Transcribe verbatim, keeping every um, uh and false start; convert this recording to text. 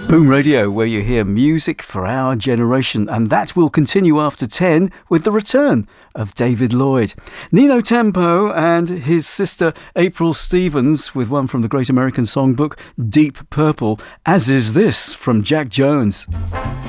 Boom Radio, where you hear music for our generation, and that will continue after ten with the return of David Lloyd. Nino Tempo and his sister April Stevens with one from the Great American Songbook, Deep Purple, as is this from Jack Jones.